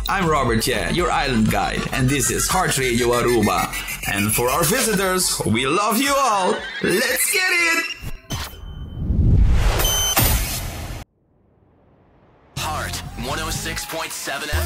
I'm Robert Ye, your island guide, and this is Heart Radio Aruba. And for our visitors, we love you all. Let's get it! Heart 106.7